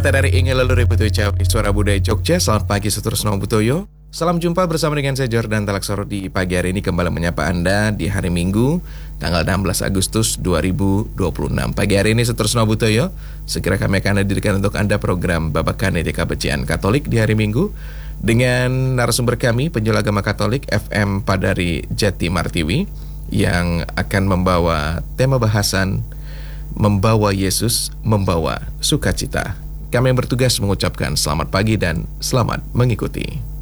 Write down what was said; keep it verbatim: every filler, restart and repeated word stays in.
Pendeta dari Inge Leluri Putu Cawi Suara Budaya Jogja. Selamat pagi Sutrusno Butoyo. Salam jumpa bersama dengan saya Jordan Talaksoro di pagi hari ini, kembali menyapa Anda di hari Minggu tanggal enam belas Agustus dua ribu dua puluh enam. Pagi hari ini Sutrusno Butoyo, segera kami akan hadirkan untuk Anda program Babakan Etika Becian Katolik di hari Minggu dengan narasumber kami, penjual agama Katolik F M Padari Jati Martiwi, yang akan membawa tema bahasan Membawa Yesus, Membawa Sukacita. Kami yang bertugas mengucapkan selamat pagi dan selamat mengikuti.